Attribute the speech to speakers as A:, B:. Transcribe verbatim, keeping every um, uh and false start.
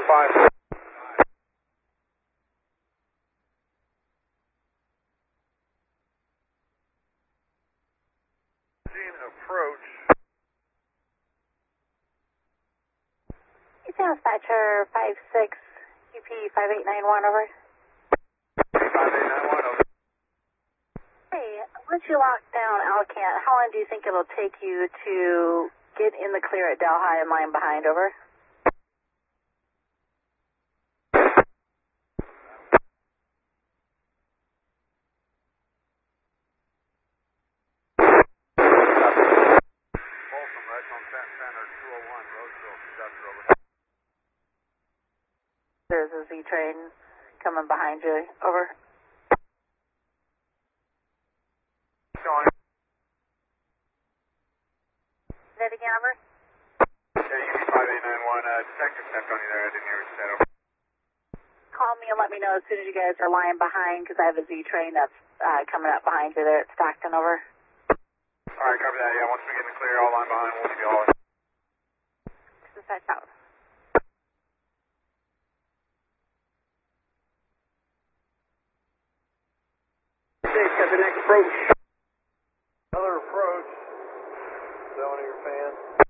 A: five. Approach.
B: Eastern Dispatcher five six, U P five eight nine one, over.
A: five eight nine one, over.
B: Hey, once you lock down Alcan, how long do you think it'll take you to get in the clear at Delhi and line behind, over? There's a Z train coming behind you, over.
A: Showing.
B: Say that again, over.
A: Yeah, U P five eight nine one, uh, detector sent on you there, I didn't hear what you said, over.
B: Call me and let me know as soon as you guys are lying behind, because I have a Z train that's uh, coming up behind you there at Stockton, over.
A: Alright, copy that, yeah, once we get in the clear, all line behind, we'll give you all.
B: Dispatch out.
A: Got the next approach. Another approach. Is that one of your fans?